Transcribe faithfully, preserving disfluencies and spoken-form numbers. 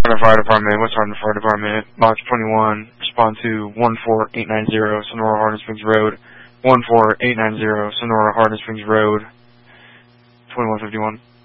Fire Department, West Harden Fire Department, Box twenty-one, respond to one four eight nine zero, Sonora Hardin Springs Road, one four eight nine zero, Sonora Hardin Springs Road, twenty-one fifty-one.